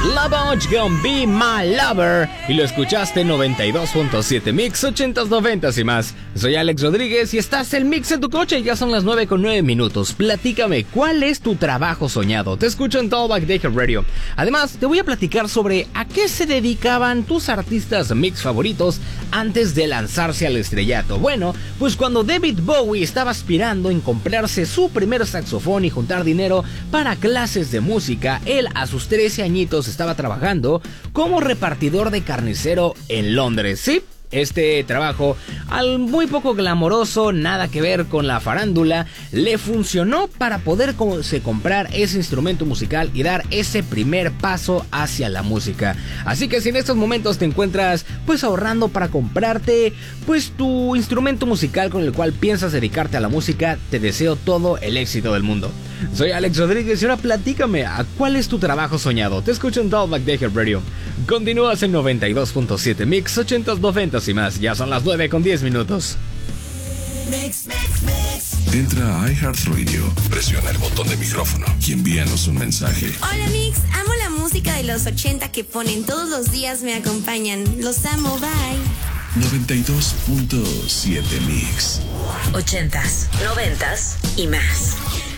Lavouch con Be My Lover. Y lo escuchaste en 92.7 Mix, 80s, 90s y más. Soy Alex Rodríguez y estás en Mix en tu coche. Ya son las 9:09. Platícame, ¿cuál es tu trabajo soñado? Te escucho en Talkback Deja Radio. Además, te voy a platicar sobre a qué se dedicaban tus artistas mix favoritos antes de lanzarse al estrellato. Bueno, pues cuando David Bowie estaba aspirando en comprarse su primer saxofón y juntar dinero para clases de música, él a sus 13 añitos estaba trabajando como repartidor de carnicero en Londres. Sí, este trabajo, al muy poco glamoroso, nada que ver con la farándula, le funcionó para poder comprar ese instrumento musical y dar ese primer paso hacia la música. Así que si en estos momentos te encuentras pues ahorrando para comprarte pues tu instrumento musical con el cual piensas dedicarte a la música, te deseo todo el éxito del mundo. Soy Alex Rodríguez y ahora platícame, ¿a cuál es tu trabajo soñado? Te escucho en Talkback Deja Radio. Continúas en 92.7 Mix, 80s, 90s y más. Ya son las 9:10. Mix. Entra a iHeartRadio, presiona el botón de micrófono y envíanos un mensaje. Hola Mix, amo la música de los 80 que ponen todos los días, me acompañan. Los amo, bye. 92.7 Mix. 80s, 90s y más.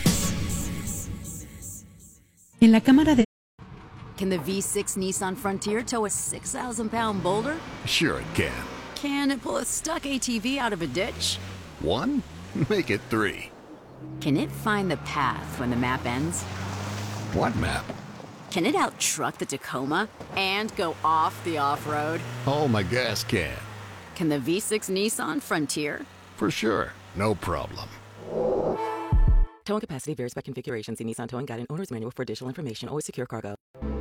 En la cámara de... Can the V6 Nissan Frontier tow a 6,000-pound boulder? Sure it can. Can it pull a stuck ATV out of a ditch? 1? Make it 3. Can it find the path when the map ends? What map? Can it out-truck the Tacoma and go off the off-road? Oh, my gas can. Can the V6 Nissan Frontier? For sure. No problem. Towing capacity varies by configuration. See Nissan Towing Guide and Owner's Manual for additional information. Always secure cargo.